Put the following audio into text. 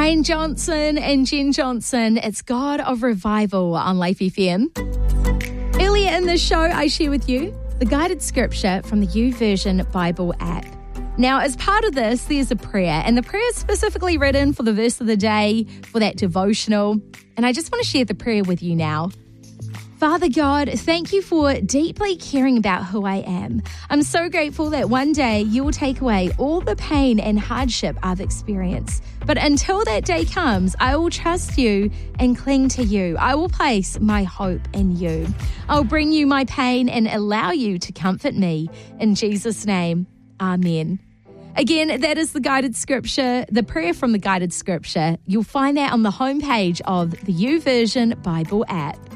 Wayne Johnson and Jen Johnson. It's God of Revival on Life FM. Earlier in the show, I share with you the guided scripture from the YouVersion Bible app. Now, as part of this, there's a prayer, and the prayer is specifically written for the verse of the day, for that devotional. And I just want to share the prayer with you now. Father God, thank you for deeply caring about who I am. I'm so grateful that one day you will take away all the pain and hardship I've experienced. But until that day comes, I will trust you and cling to you. I will place my hope in you. I'll bring you my pain and allow you to comfort me. In Jesus' name, amen. Again, that is the guided scripture, the prayer from the guided scripture. You'll find that on the homepage of the YouVersion Bible app.